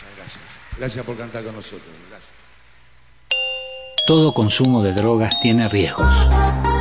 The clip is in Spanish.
gracias. Gracias por cantar con nosotros. Gracias. Todo consumo de drogas tiene riesgos.